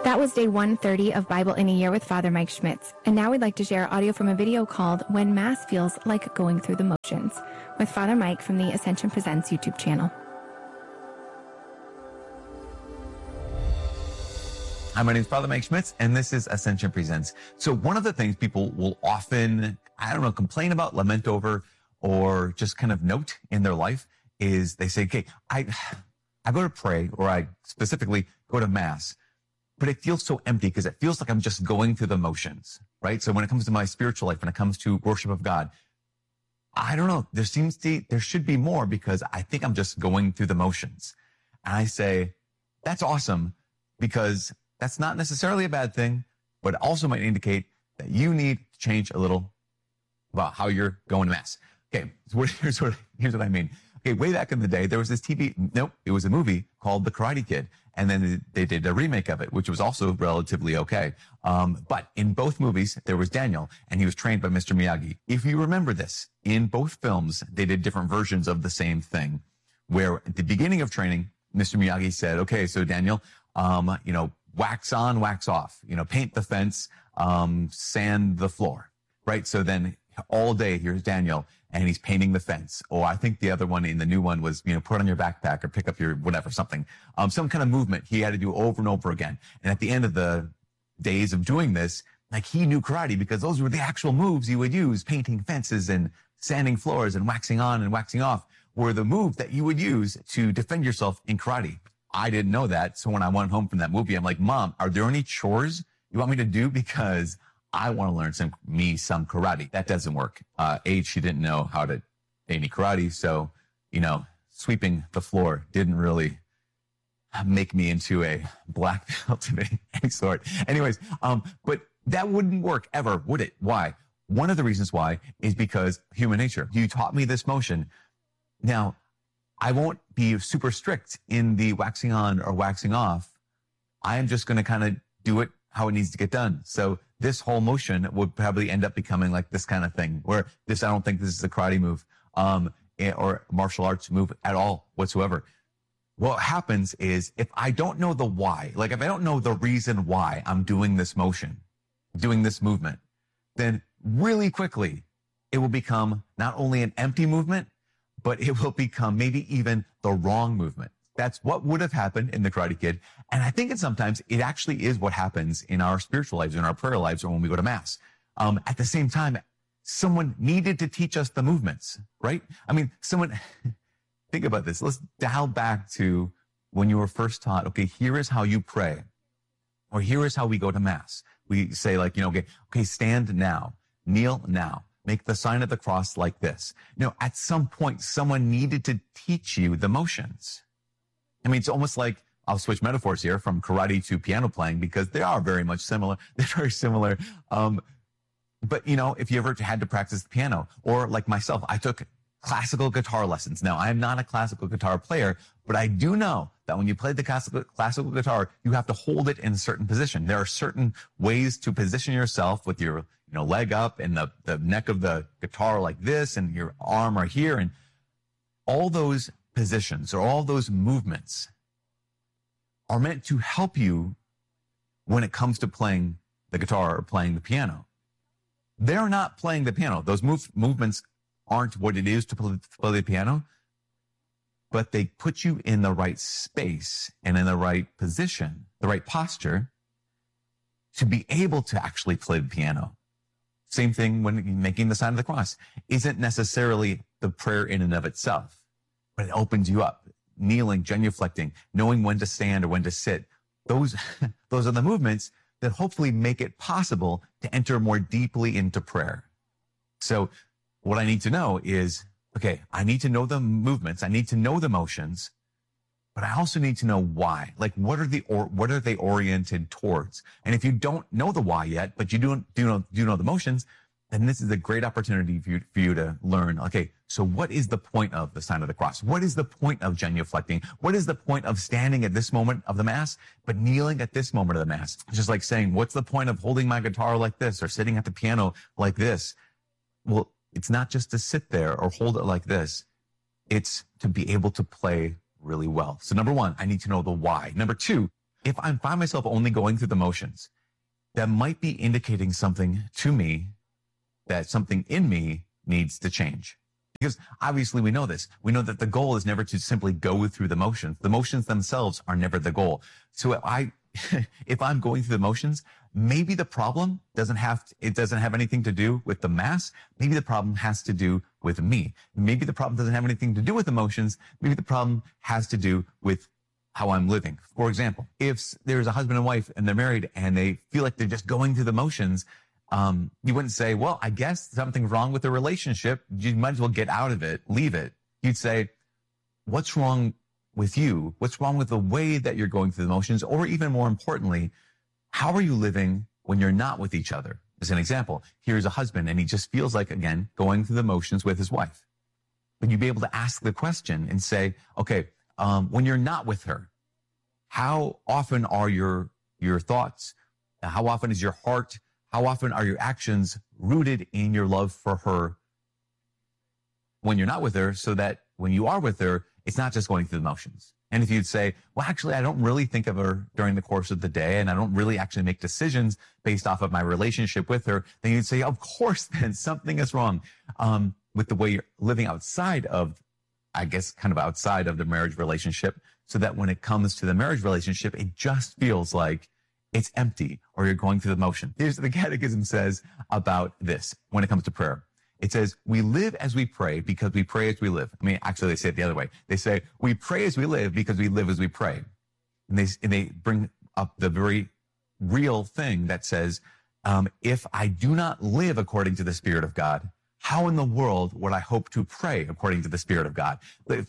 That was day 130 of Bible in a Year with Father Mike Schmitz. And now we'd like to share audio from a video called When Mass Feels Like Going Through the Motions with Father Mike from the Ascension Presents YouTube channel. Hi, my name is Father Mike Schmitz, and this is Ascension Presents. So one of the things people will often, complain about, lament over, or just kind of note in their life is they say, okay, I go to pray, or I specifically go to Mass, but it feels so empty because it feels like I'm just going through the motions, right? So when it comes to my spiritual life, when it comes to worship of God, I don't know, there should be more because I think I'm just going through the motions. And I say, that's awesome, because that's not necessarily a bad thing, but it also might indicate that you need to change a little about how you're going to Mass. Okay, so here's what I mean. Okay, way back in the day, there was this it was a movie called The Karate Kid, and then they did a remake of it, which was also relatively okay. But in both movies, there was Daniel, and he was trained by Mr. Miyagi. If you remember this, in both films, they did different versions of the same thing, where at the beginning of training, Mr. Miyagi said, okay, so Daniel, wax on, wax off, paint the fence, sand the floor, right? So then all day, here's Daniel, and he's painting the fence. Or I think the other one in the new one was, put on your backpack or pick up your whatever, something, some kind of movement he had to do over and over again. And at the end of the days of doing this, like, he knew karate because those were the actual moves he would use. Painting fences and sanding floors and waxing on and waxing off were the moves that you would use to defend yourself in karate. I didn't know that. So when I went home from that movie, I'm like, Mom, are there any chores you want me to do? Because I want to learn some karate. That doesn't work. She didn't know how to any karate. So, sweeping the floor didn't really make me into a black belt of any sort. Anyways, but that wouldn't work ever, would it? Why? One of the reasons why is because human nature. You taught me this motion. Now, I won't be super strict in the waxing on or waxing off. I am just going to kind of do it how it needs to get done. So this whole motion would probably end up becoming like this kind of thing where I don't think this is a karate move, or martial arts move at all whatsoever. What happens is if I don't know the why, like if I don't know the reason why I'm doing this motion, doing this movement, then really quickly it will become not only an empty movement, but it will become maybe even the wrong movement. That's what would have happened in The Karate Kid. And I think sometimes it actually is what happens in our spiritual lives, in our prayer lives, or when we go to Mass. At the same time, someone needed to teach us the movements, right? Think about this. Let's dial back to when you were first taught, okay, here is how you pray, or here is how we go to Mass. We say okay, stand now, kneel now. Make the sign of the cross like this. At some point, someone needed to teach you the motions. It's almost like, I'll switch metaphors here from karate to piano playing because they are very much similar. They're very similar. But if you ever had to practice the piano, or like myself, I took classical guitar lessons. Now, I'm not a classical guitar player, but I do know that when you play the classical guitar, you have to hold it in a certain position. There are certain ways to position yourself with your leg up and the neck of the guitar like this, and your arm right here, and all those positions or all those movements are meant to help you when it comes to playing the guitar or playing the piano. They're not playing the piano. Those movements aren't what it is to play the piano, but they put you in the right space and in the right position, the right posture to be able to actually play the piano. Same thing when making the sign of the cross. Isn't necessarily the prayer in and of itself, but it opens you up. Kneeling, genuflecting, knowing when to stand or when to sit. Those are the movements that hopefully make it possible to enter more deeply into prayer. So what I need to know is, okay, I need to know the movements. I need to know the motions, but I also need to know why. Like, what are they oriented towards? And if you don't know the why yet, but you do know the motions, then this is a great opportunity for you to learn, okay, so what is the point of the sign of the cross? What is the point of genuflecting? What is the point of standing at this moment of the Mass, but kneeling at this moment of the Mass? Just like saying, what's the point of holding my guitar like this or sitting at the piano like this? Well, it's not just to sit there or hold it like this. It's to be able to play really well. So number one, I need to know the why. Number two, if I find myself only going through the motions, that might be indicating something to me, that something in me needs to change. Because obviously we know this. We know that the goal is never to simply go through the motions. The motions themselves are never the goal. So if I'm going through the motions, maybe the problem doesn't have anything to do with the Mass. Maybe the problem has to do with me. Maybe the problem doesn't have anything to do with emotions. Maybe the problem has to do with how I'm living. For example, if there's a husband and wife and they're married and they feel like they're just going through the motions, you wouldn't say, well, I guess something's wrong with the relationship. You might as well get out of it, leave it. You'd say, what's wrong with you? What's wrong with the way that you're going through the motions? Or even more importantly, how are you living when you're not with each other? As an example, here's a husband and he just feels like, again, going through the motions with his wife. But you'd be able to ask the question and say, okay, when you're not with her, how often are your thoughts? How often is your heart? How often are your actions rooted in your love for her when you're not with her, so that when you are with her, it's not just going through the motions? And if you'd say, well, actually, I don't really think of her during the course of the day, and I don't really actually make decisions based off of my relationship with her, then you'd say, of course, then something is wrong with the way you're living outside of, I guess, kind of outside of the marriage relationship, so that when it comes to the marriage relationship, it just feels like it's empty, or you're going through the motion. Here's what the Catechism says about this when it comes to prayer. It says, we live as we pray because we pray as we live. I mean, actually, they say it the other way. They say, we pray as we live because we live as we pray. And they bring up the very real thing that says, if I do not live according to the Spirit of God, how in the world would I hope to pray according to the Spirit of God?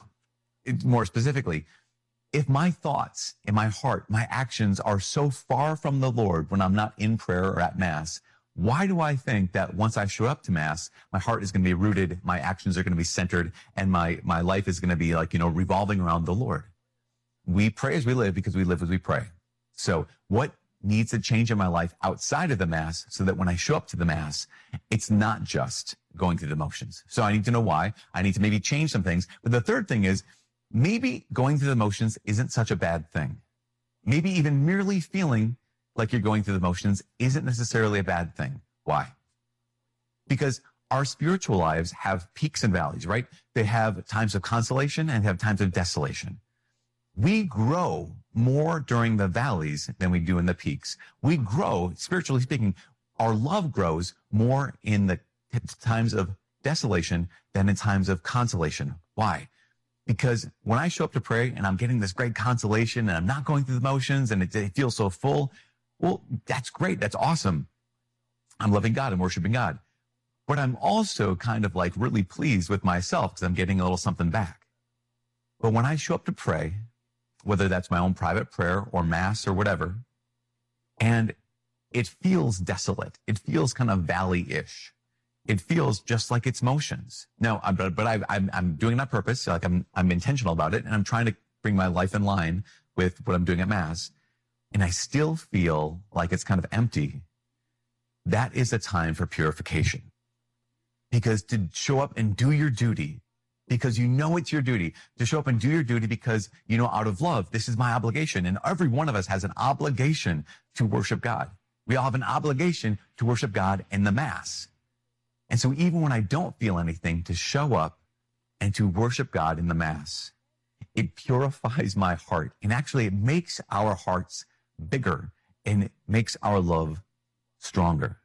More specifically, if my thoughts in my heart, my actions are so far from the Lord when I'm not in prayer or at Mass, why do I think that once I show up to Mass, my heart is going to be rooted, my actions are going to be centered, and my life is going to be revolving around the Lord? We pray as we live because we live as we pray. So what needs to change in my life outside of the Mass so that when I show up to the Mass, it's not just going through the motions? So I need to know why. I need to maybe change some things. But the third thing is, maybe going through the motions isn't such a bad thing. Maybe even merely feeling like you're going through the motions isn't necessarily a bad thing. Why? Because our spiritual lives have peaks and valleys, right? They have times of consolation and have times of desolation. We grow more during the valleys than we do in the peaks. We grow, spiritually speaking, our love grows more in the times of desolation than in times of consolation. Why? Because when I show up to pray and I'm getting this great consolation and I'm not going through the motions and it feels so full, well, that's great. That's awesome. I'm loving God and worshiping God. But I'm also kind of like really pleased with myself because I'm getting a little something back. But when I show up to pray, whether that's my own private prayer or Mass or whatever, and it feels desolate, it feels kind of valley-ish. It feels just like it's motions. No, I'm doing it on purpose. Like I'm intentional about it, and I'm trying to bring my life in line with what I'm doing at Mass. And I still feel like it's kind of empty. That is a time for purification. Because to show up and do your duty, because you know it's your duty, to show up and do your duty because you know out of love, this is my obligation. And every one of us has an obligation to worship God. We all have an obligation to worship God in the Mass. And so even when I don't feel anything, to show up and to worship God in the Mass, it purifies my heart. And actually it makes our hearts bigger and it makes our love stronger.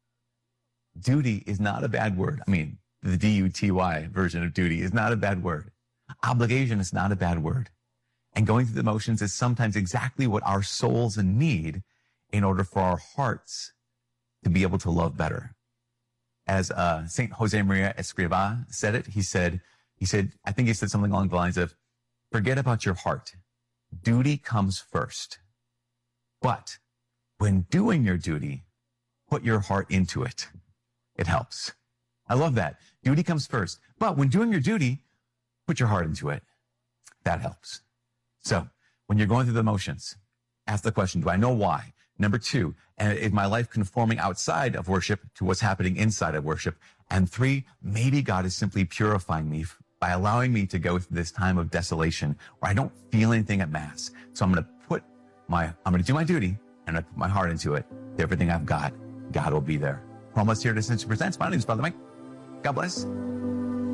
Duty is not a bad word. I mean, the D-U-T-Y version of duty is not a bad word. Obligation is not a bad word. And going through the motions is sometimes exactly what our souls need in order for our hearts to be able to love better. As Saint Jose Maria Escrivá said it, he said, I think he said something along the lines of, forget about your heart. Duty comes first. But when doing your duty, put your heart into it. It helps. I love that. Duty comes first. But when doing your duty, put your heart into it. That helps. So when you're going through the motions, ask the question, do I know why? Number two, is my life conforming outside of worship to what's happening inside of worship? And three, maybe God is simply purifying me by allowing me to go through this time of desolation where I don't feel anything at Mass. So I'm going to put I'm going to do my duty and I put my heart into it. Everything I've got, God will be there. We're almost here to Ascension Presents. My name is Father Mike. God bless.